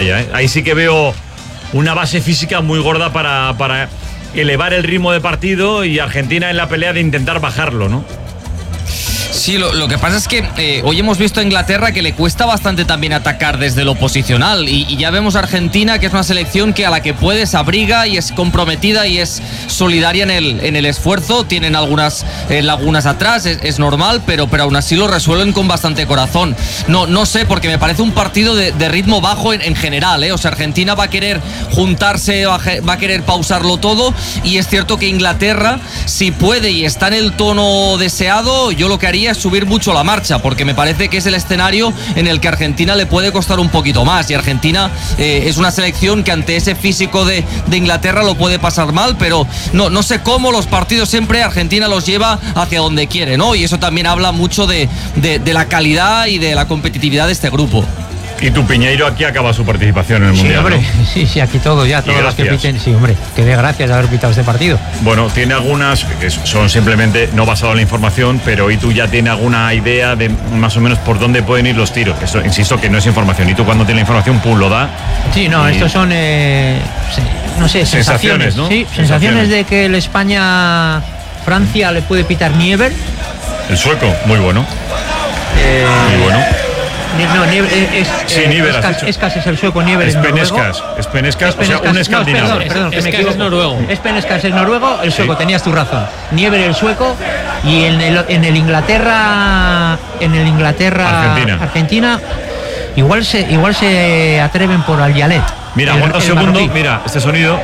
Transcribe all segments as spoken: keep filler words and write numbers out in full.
Italia, ¿eh? Ahí sí que veo una base física muy gorda para, para elevar el ritmo de partido y Argentina en la pelea de intentar bajarlo, ¿no? Sí, lo, lo que pasa es que eh, hoy hemos visto a Inglaterra que le cuesta bastante también atacar desde lo posicional y, y ya vemos a Argentina, que es una selección que a la que puede se abriga y es comprometida y es solidaria en el, en el esfuerzo. Tienen algunas eh, lagunas atrás, es, es normal, pero, pero aún así lo resuelven con bastante corazón. No, no sé, porque me parece un partido de, de ritmo bajo en, en general, ¿eh? O sea, Argentina va a querer juntarse, va a, va a querer pausarlo todo, y es cierto que Inglaterra, si puede y está en el tono deseado, yo lo que haría es subir mucho la marcha, porque me parece que es el escenario en el que a Argentina le puede costar un poquito más, y Argentina eh, es una selección que ante ese físico de, de Inglaterra lo puede pasar mal, pero no, no sé cómo los partidos siempre Argentina los lleva hacia donde quiere, ¿no? Y eso también habla mucho de, de, de la calidad y de la competitividad de este grupo. Y tu Piñeiro aquí acaba su participación en el sí, Mundial, hombre, ¿no? Sí, sí, aquí todo ya, todos los que piten. Sí, hombre, que dé gracias de haber pitado este partido. Bueno, tiene algunas que son simplemente no basado en la información, pero ¿y tú ya tienes alguna idea de más o menos por dónde pueden ir los tiros? Eso, insisto que no es información. Y tú cuando tienes la información, pum, lo da. Sí, no, y... estos son, eh, no sé, sensaciones, sensaciones, ¿no? Sí, sensaciones, sensaciones de que el España-Francia le puede pitar Niever. El sueco, muy bueno. Eh, muy bueno. No, Niever es, sí, eh, Niever, Escas, Escas es el sueco, Niever es Peneskaz, es Peneskaz, o sea, un escandinavo. No, perdón, perdón, que es me que es noruego. Es Peneskaz el noruego, el sueco, sí. Tenías tu razón. Niever el sueco, y en el, en el Inglaterra, en el Inglaterra Argentina, Argentina igual se igual se atreven por Al-Yalet. Mira, aguanta un segundo, marroquí. Mira, este sonido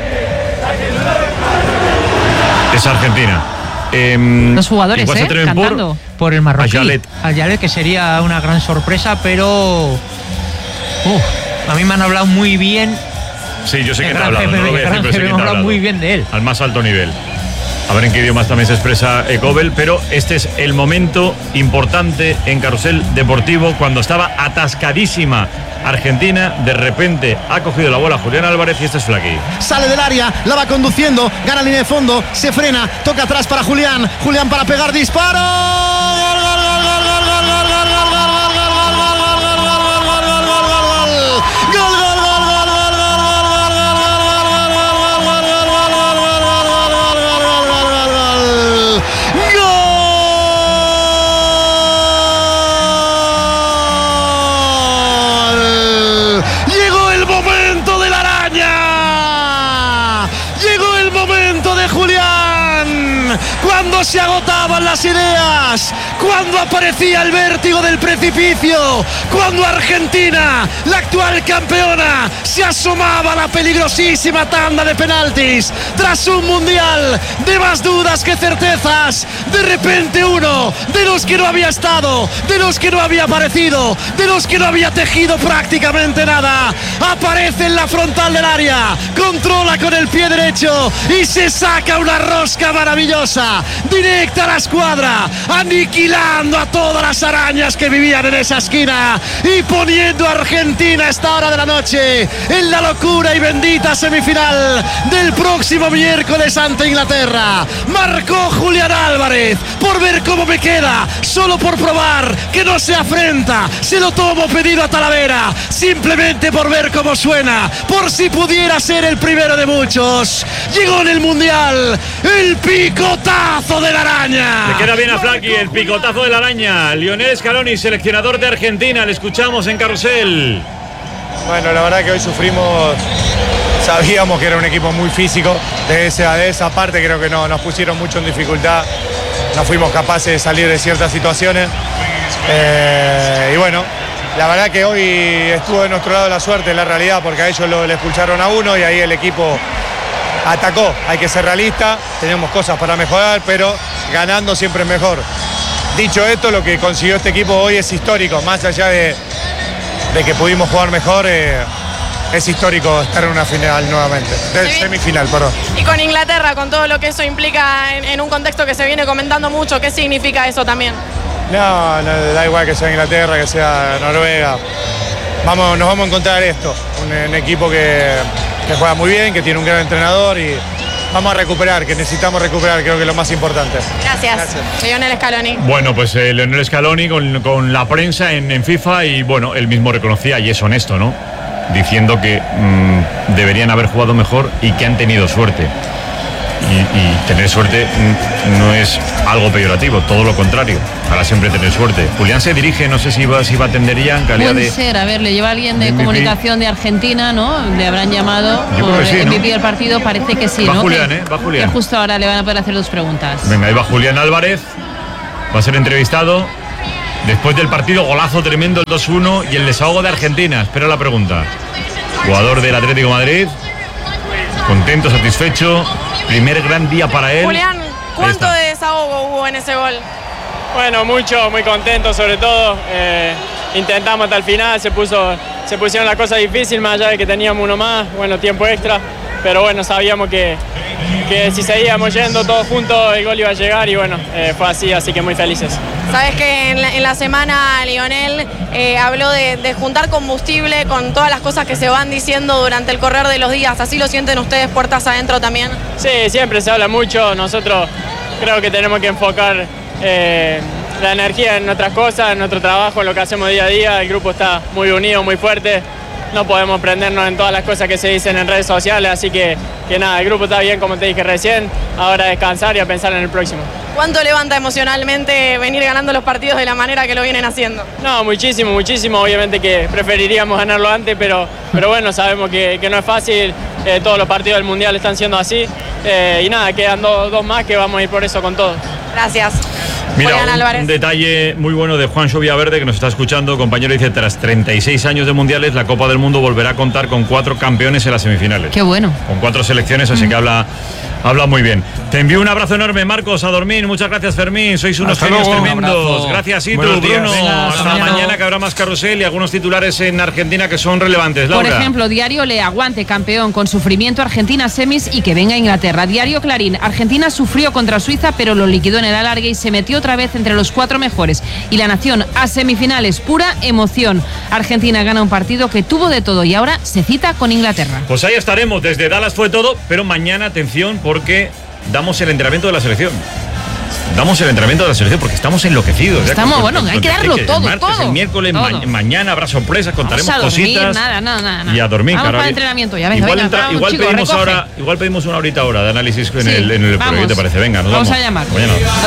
es Argentina. Eh, Los jugadores, ¿eh? Cantando. Por, por el marroquí. Al-Yalet. Al-Yalet, que sería una gran sorpresa, pero uh, a mí me han hablado muy bien. Sí, yo sé que te ha hablado, no lo voy a decir, pero sé que te ha hablado muy bien de él. Al más alto nivel. A ver en qué idiomas también se expresa Gobel, pero este es el momento importante en Carrusel Deportivo, cuando estaba atascadísima Argentina, de repente ha cogido la bola Julián Álvarez y este es Flaky. Sale del área, la va conduciendo, gana línea de fondo, se frena, toca atrás para Julián, Julián para pegar disparo. ¡Gol, gol, gol, gol, gol, gol, gol, gol, gol, gol, cuando se agotaban las ideas, cuando aparecía el vértigo del precipicio, cuando Argentina, la actual campeona, se asomaba a la peligrosísima tanda de penaltis, tras un mundial de más dudas que certezas, de repente uno de los que no había estado, de los que no había aparecido, de los que no había tejido prácticamente nada, aparece en la frontal del área, controla con el pie derecho y se saca una rosca maravillosa, directa a la escuadra, aniquilando a todas las arañas que vivían en esa esquina y poniendo a Argentina a esta hora de la noche en la locura y bendita semifinal del próximo miércoles ante Inglaterra. Marcó Julián Álvarez, por ver cómo me queda, solo por probar que no se afrenta, se lo tomo pedido a Talavera, simplemente por ver cómo suena, por si pudiera ser el primero de muchos. Llegó en el Mundial el picotazo de la araña. Le queda bien a Flaky el picotazo de la araña. Lionel Scaloni, seleccionador de Argentina, le escuchamos en Carrusel. Bueno, la verdad que hoy sufrimos, sabíamos que era un equipo muy físico, de esa, de esa parte creo que no, nos pusieron mucho en dificultad, no fuimos capaces de salir de ciertas situaciones, eh, y bueno, la verdad que hoy estuvo de nuestro lado la suerte, la realidad, porque a ellos lo, le expulsaron a uno y ahí el equipo atacó. Hay que ser realista, tenemos cosas para mejorar, pero ganando siempre es mejor. Dicho esto, lo que consiguió este equipo hoy es histórico, más allá de, de que pudimos jugar mejor, eh, es histórico estar en una final nuevamente, de ¿sí? semifinal, perdón. Y con Inglaterra, con todo lo que eso implica en, en un contexto que se viene comentando mucho, ¿qué significa eso también? No, no, da igual que sea Inglaterra, que sea Noruega. Vamos, nos vamos a encontrar esto, un, un equipo que, que juega muy bien, que tiene un gran entrenador y vamos a recuperar, que necesitamos recuperar, creo que es lo más importante. Gracias, Gracias. Lionel Scaloni. Bueno, pues eh, Lionel Scaloni con, con la prensa en, en FIFA y bueno, él mismo reconocía y es honesto, ¿no? diciendo que mmm, deberían haber jugado mejor y que han tenido suerte. Y, y tener suerte no es algo peyorativo, todo lo contrario. Para siempre tener suerte. Julián se dirige, no sé si va, si va a atender ya en calidad Puede de... ser, a ver, le lleva alguien de, de comunicación de Argentina, ¿no? Le habrán llamado Yo por creo que sí, el ¿no? M V P del partido, parece que sí, Va ¿no? Julián, que, ¿eh? Va Julián. Que justo ahora le van a poder hacer dos preguntas. Venga, ahí va Julián Álvarez, va a ser entrevistado. Después del partido, golazo tremendo, el dos uno y el desahogo de Argentina. Espera la pregunta. Jugador del Atlético de Madrid, contento, satisfecho, primer gran día para él. Julián, ¿cuánto de desahogo hubo en ese gol? Bueno, mucho, muy contento sobre todo. Eh, intentamos hasta el final, se puso, se pusieron las cosas difíciles, más allá de que teníamos uno más, bueno, tiempo extra. Pero bueno, sabíamos que, que si seguíamos yendo todos juntos el gol iba a llegar y bueno, eh, fue así, así que muy felices. Sabes que en la, en la semana Lionel eh, habló de, de juntar combustible con todas las cosas que se van diciendo durante el correr de los días. ¿Así lo sienten ustedes puertas adentro también? Sí, siempre se habla mucho. Nosotros creo que tenemos que enfocar eh, la energía en otras cosas, en nuestro trabajo, en lo que hacemos día a día. El grupo está muy unido, muy fuerte. No podemos prendernos en todas las cosas que se dicen en redes sociales, así que, que nada, el grupo está bien, como te dije recién, ahora a descansar y a pensar en el próximo. ¿Cuánto levanta emocionalmente venir ganando los partidos de la manera que lo vienen haciendo? No, muchísimo, muchísimo, obviamente que preferiríamos ganarlo antes, pero, pero bueno, sabemos que, que no es fácil, eh, todos los partidos del Mundial están siendo así, eh, y nada, quedan dos, dos más que vamos a ir por eso con todo. Gracias. Mira, un, un detalle muy bueno de Juancho Villaverde, que nos está escuchando, compañero, dice: tras treinta y seis años de mundiales, la Copa del Mundo volverá a contar con cuatro campeones en las semifinales. Qué bueno. Con cuatro selecciones, así mm. que habla, habla muy bien. Te envío un abrazo enorme, Marcos, a dormir. Muchas gracias, Fermín. Sois unos Hasta genios luego. tremendos. Gracias, Itu, Bruno. Venga, hasta mañana. mañana, que habrá más carrusel y algunos titulares en Argentina que son relevantes. Laura. Por ejemplo, Diario Le Aguante, campeón, con sufrimiento Argentina semis y que venga Inglaterra. Diario Clarín, Argentina sufrió contra Suiza, pero lo liquidó en el alargue y se metió otra vez entre los cuatro mejores. Y La Nación, a semifinales, pura emoción. Argentina gana un partido que tuvo de todo y ahora se cita con Inglaterra. Pues ahí estaremos, desde Dallas fue todo, pero mañana, atención, porque damos el entrenamiento de la selección. Damos el entrenamiento de la selección porque estamos enloquecidos. Estamos, ¿eh? bueno, con, hay que con, darlo el todo, martes, todo. El miércoles, todo. Ma mañana habrá sorpresas, contaremos Vamos a dormir, cositas. Nada, nada, nada. Y a dormir, vamos claro. para el entrenamiento ya, venga, igual venga, entra, vamos, igual chico, pedimos recoge. ahora, igual pedimos una horita ahora de análisis en Sí, el, en el vamos. ¿qué te parece? Venga, nos Vamos vamos. a llamar. Mañana.